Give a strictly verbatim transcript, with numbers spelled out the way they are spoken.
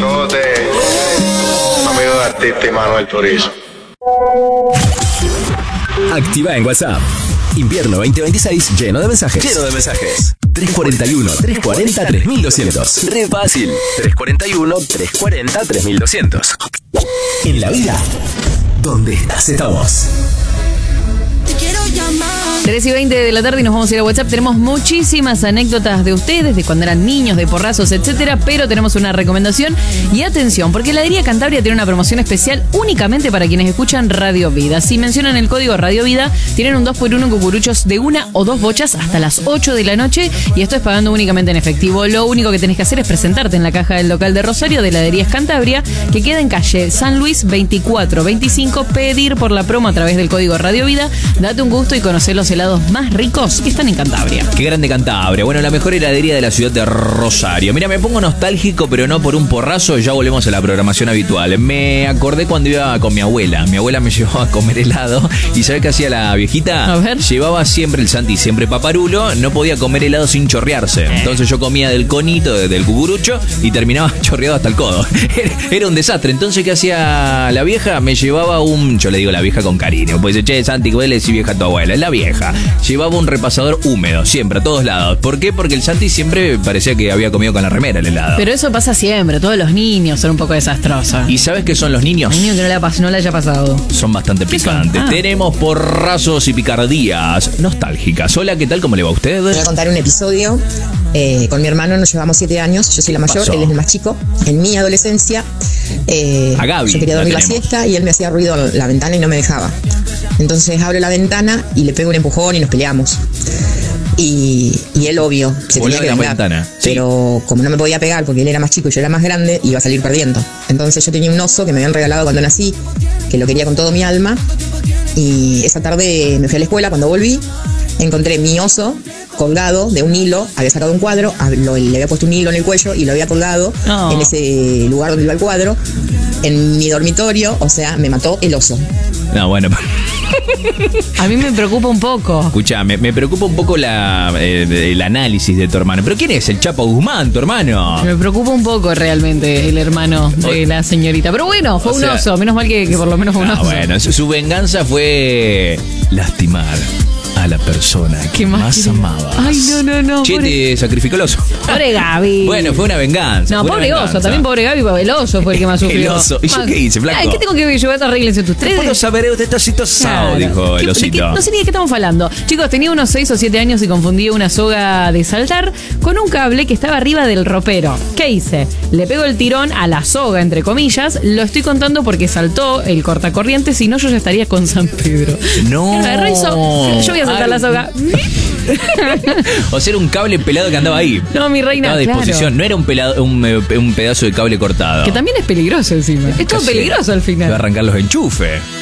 besote. Amigo de artista y Manuel Turizo. Activa en WhatsApp. Invierno veinte veintiséis lleno de mensajes. Lleno de mensajes. tres cuarenta y uno, tres cuarenta, tres mil doscientos. Re fácil. tres cuarenta y uno, tres cuarenta, tres mil doscientos. En la vida, donde estás, estamos. tres y veinte de la tarde y nos vamos a ir a WhatsApp. Tenemos muchísimas anécdotas de ustedes, de cuando eran niños, de porrazos, etcétera, pero tenemos una recomendación. Y atención, porque Heladería Cantabria tiene una promoción especial únicamente para quienes escuchan Radio Vida. Si mencionan el código Radio Vida, tienen un dos por uno en cucuruchos de una o dos bochas hasta las ocho de la noche. Y esto es pagando únicamente en efectivo. Lo único que tenés que hacer es presentarte en la caja del local de Rosario de Heladerías Cantabria, que queda en calle San Luis veinticuatro veinticinco. Pedir por la promo a través del código Radio Vida. Date un gusto y conocer los helados más ricos que están en Cantabria. Qué grande Cantabria. Bueno, la mejor heladería de la ciudad de Rosario. Mira, me pongo nostálgico, pero no por un porrazo. Ya volvemos a la programación habitual. Me acordé cuando iba con mi abuela. Mi abuela me llevó a comer helado. ¿Y sabés qué hacía la viejita? A ver. Llevaba siempre el Santi, siempre paparulo. No podía comer helado sin chorrearse. Entonces yo comía del conito, del cucurucho, y terminaba chorreado hasta el codo. Era un desastre. Entonces, ¿qué hacía la vieja? Me llevaba un... Yo le digo la vieja con cariño. Pues dice, che, Santi, ¿qué le decís vieja a tu abuela? Es la vieja. Llevaba un repasador húmedo, siempre, a todos lados. ¿Por qué? Porque el Santi siempre parecía que había comido con la remera el helado. Pero eso pasa siempre, todos los niños son un poco desastrosos. ¿Y sabes qué son los niños? Niños que no le, ha, no le haya pasado. Son bastante picantes. Ah. Tenemos porrazos y picardías nostálgicas. Hola, ¿qué tal? ¿Cómo le va a usted? Voy a contar un episodio. Eh, con mi hermano nos llevamos siete años. Yo soy la mayor, Pasó. él es el más chico. En mi adolescencia, eh, A Gaby yo quería la dormir la tenemos. siesta y él me hacía ruido en la ventana y no me dejaba. Entonces abro la ventana y le pego un empujón y nos peleamos. Y, y él, obvio, se Voló tenía que la vengar. ventana, sí. Pero como no me podía pegar porque él era más chico y yo era más grande, iba a salir perdiendo. Entonces yo tenía un oso que me habían regalado cuando nací, que lo quería con todo mi alma. Y esa tarde me fui a la escuela. Cuando volví, encontré mi oso colgado de un hilo. Había sacado un cuadro, lo- le había puesto un hilo en el cuello y lo había colgado Oh. en ese lugar donde iba el cuadro, en mi dormitorio. O sea, me mató el oso. No, bueno... A mí me preocupa un poco. Escuchame, me preocupa un poco la, eh, el análisis de tu hermano. ¿Pero quién es? El Chapo Guzmán, tu hermano. Me preocupa un poco realmente el hermano de la señorita. Pero bueno, fue O un sea- oso. Menos mal que, que por lo menos fue un Ah, oso. bueno, su, su venganza fue lastimar a la persona que ¿Qué más más quería? amaba. Ay, no, no, no, Che, pobre- te sacrificó el oso. Pobre Gaby. Bueno, fue una venganza. No, fue una pobre venganza. oso, también pobre Gaby, porque el oso fue el que más El sufrió. oso. ¿Y yo Ah, qué hice, flaco? Ay, ¿qué tengo que llevar? Arréglense tus ¿Qué tres. puedo saber de esta situación? Claro. Dijo el ¿Qué- osito. de qué- no sé ni de qué estamos hablando. Chicos, tenía unos seis o siete años y confundí una soga de saltar con un cable que estaba arriba del ropero. ¿Qué hice? Le pego el tirón a la soga, entre comillas. Lo estoy contando porque saltó el cortacorriente, si no yo ya estaría con San Pedro. No. Agarró y so- yo voy a saltar Ay. la soga. O sea, era un cable pelado que andaba ahí. No, mi reina, Estaba a disposición. claro. No era un, pelado, un, eh, un pedazo de cable cortado. Que también es peligroso encima. Es todo Casi peligroso al Va a final. arrancar los enchufes.